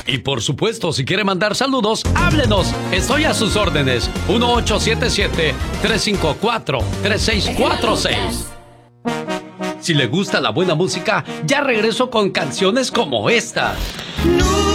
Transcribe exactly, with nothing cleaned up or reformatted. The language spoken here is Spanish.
Y por supuesto, si quiere mandar saludos, háblenos. Estoy a sus órdenes. uno ocho siete siete, tres cinco cuatro, tres seis cuatro seis. Si le gusta la buena música, ya regreso con canciones como esta. No.